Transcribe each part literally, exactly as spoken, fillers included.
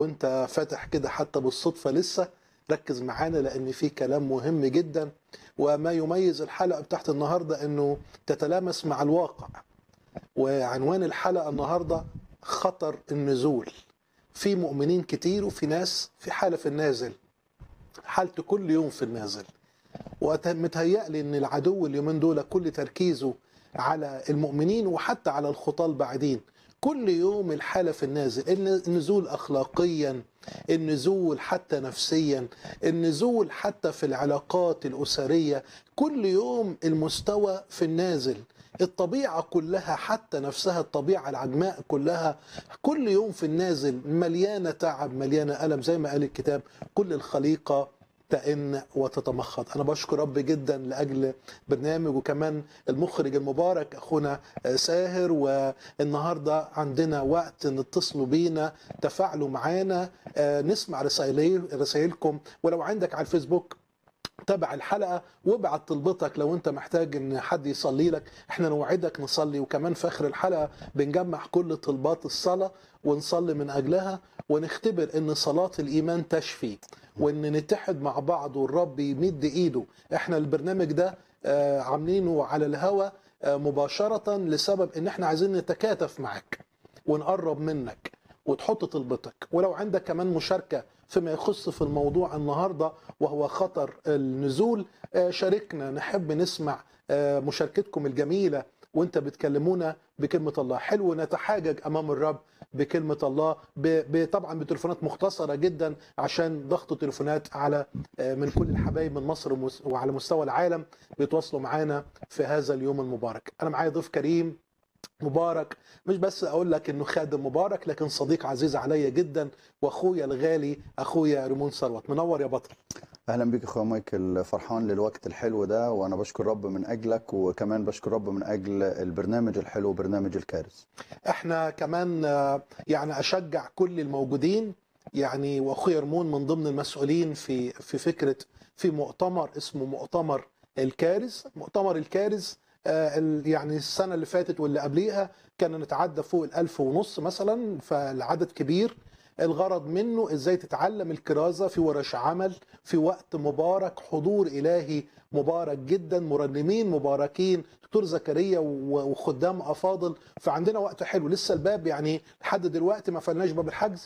وانت فاتح كده حتى بالصدفة لسه ركز معانا لان في كلام مهم جدا. وما يميز الحلقة بتاعت النهاردة انه تتلامس مع الواقع. وعنوان الحلقة النهاردة خطر النزول. في مؤمنين كتير وفي ناس في حالة في النازل، حالته كل يوم في النازل. ومتهيألي ان العدو اليومين دول كل تركيزه على المؤمنين وحتى على الخطاة البعيدين. كل يوم الحالة في النازل، النزول أخلاقيا، النزول حتى نفسيا، النزول حتى في العلاقات الأسرية. كل يوم المستوى في النازل. الطبيعة كلها حتى نفسها، الطبيعة العجماء كلها كل يوم في النازل، مليانة تعب مليانة ألم زي ما قال الكتاب. كل الخليقة تئن وتتمخض. أنا بشكر رب جدا لأجل برنامج، وكمان المخرج المبارك أخونا ساهر. والنهاردة عندنا وقت نتصلوا بينا، تفاعلوا معانا، نسمع رسائلكم. ولو عندك على الفيسبوك تابع الحلقة وابعت طلبتك لو انت محتاج ان حد يصلي لك. احنا نوعدك نصلي، وكمان في اخر الحلقة بنجمع كل طلبات الصلاة ونصلي من اجلها، ونختبر ان صلاة الايمان تشفي، وان نتحد مع بعض والرب يمد ايده. احنا البرنامج ده آه عاملينه على الهوا آه مباشرة لسبب ان احنا عايزين نتكاتف معك ونقرب منك وتحط طلبتك. ولو عندك كمان مشاركة فيما يخص في الموضوع النهاردة وهو خطر النزول، شاركنا، نحب نسمع مشاركتكم الجميلة وانت بتكلمونا بكلمة الله. حلو نتحاجج أمام الرب بكلمة الله، طبعا بتليفونات مختصرة جدا عشان ضغط تليفونات على من كل الحبايب من مصر وعلى مستوى العالم بيتواصلوا معانا في هذا اليوم المبارك. أنا معايا ضيف كريم مبارك، مش بس اقول لك انه خادم مبارك لكن صديق عزيز عليا جدا، واخويا الغالي اخويا ريمون ثروت. منور يا بطل. اهلا بيك اخويا مايكل، فرحان للوقت الحلو ده، وانا بشكر رب من اجلك، وكمان بشكر رب من اجل البرنامج الحلو برنامج الكارث. احنا كمان يعني اشجع كل الموجودين، يعني واخويا ريمون من ضمن المسؤولين في في فكره في مؤتمر اسمه مؤتمر الكارث. مؤتمر الكارث يعني السنة اللي فاتت واللي قبليها كان نتعدى فوق الألف ونص مثلا، فالعدد كبير. الغرض منه ازاي تتعلم الكرازة في ورش عمل في وقت مبارك، حضور إلهي مبارك جدا، مرنمين مباركين، دكتور زكريا وخدام أفاضل. فعندنا وقت حلو. لسه الباب يعني لحد دلوقتي ما فلناش باب الحجز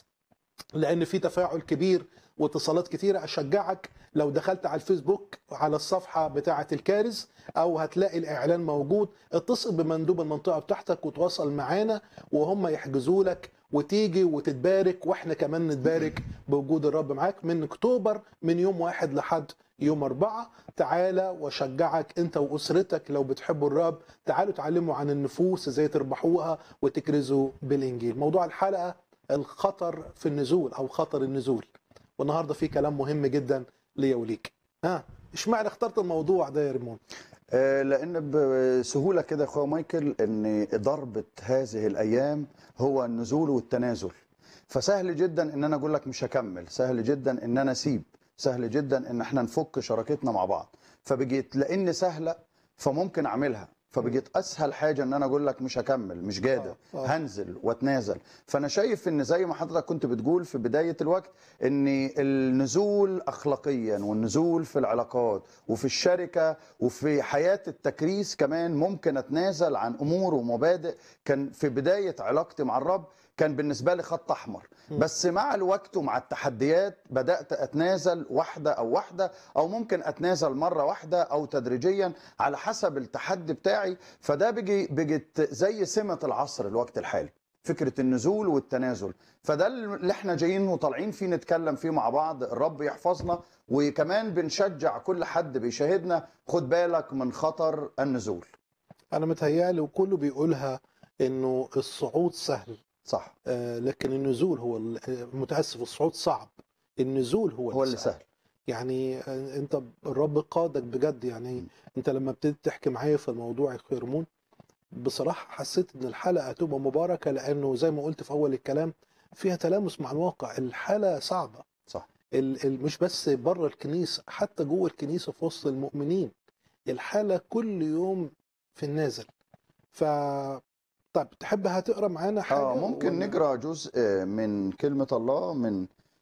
لأن في تفاعل كبير واتصالات كتيرة. أشجعك لو دخلت على الفيسبوك على الصفحة بتاعة الكارث أو هتلاقي الإعلان موجود، اتصل بمندوب المنطقة بتاعتك وتواصل معانا وهم يحجزوا لك وتيجي وتتبارك، وإحنا كمان نتبارك بوجود الرب معاك من أكتوبر، من يوم واحد لحد يوم أربعة. تعالى وشجعك أنت وأسرتك لو بتحبوا الرب، تعالوا تعلموا عن النفوس ازاي تربحوها وتكرزوا بالإنجيل. موضوع الحلقة الخطر في النزول او خطر النزول، والنهارده في كلام مهم جدا ليا وليك. ها اشمعنى اخترت الموضوع ده يا ريمون؟ آه لان بسهوله كده يا اخويا مايكل ان ضربه هذه الايام هو النزول والتنازل. فسهل جدا ان انا اقول لك مش هكمل، سهل جدا ان انا اسيب، سهل جدا ان احنا نفك شراكتنا مع بعض. فبقيت لان سهله فممكن اعملها، فبقيت اسهل حاجه ان انا اقول لك مش هكمل، مش قادر، هنزل واتنازل. فانا شايف ان زي ما حضرتك كنت بتقول في بدايه الوقت ان النزول اخلاقيا والنزول في العلاقات وفي الشركه وفي حياه التكريس كمان ممكن اتنازل عن امور ومبادئ كان في بدايه علاقتي مع الرب كان بالنسبه لي خط احمر. بس مع الوقت ومع التحديات بدات اتنازل واحده او واحده، او ممكن اتنازل مره واحده او تدريجيا على حسب التحدي بتاعي. فده بيجي بقت زي سمه العصر الوقت الحالي، فكره النزول والتنازل. فده اللي احنا جايين وطالعين فيه نتكلم فيه مع بعض. الرب يحفظنا، وكمان بنشجع كل حد بيشاهدنا خد بالك من خطر النزول. انا متهيألي وكله بيقولها انه الصعود سهل، صح، آه لكن النزول هو متاسف، الصعود صعب، النزول هو, هو اللي سهل. سهل. يعني انت الرب قادك بجد. يعني م. انت لما ابتديت تحكي معايا في الموضوع يا اخويا ريمون بصراحه حسيت ان الحلقه هتبقى مباركه، لانه زي ما قلت في اول الكلام فيها تلامس مع الواقع. الحاله صعبه، صح، ال ال مش بس بره الكنيسه، حتى جوه الكنيسه في وسط المؤمنين الحاله كل يوم في النازل. ف طب تحب هتقرا معانا حاجه اه ممكن ولا؟ نقرا جزء من كلمة الله من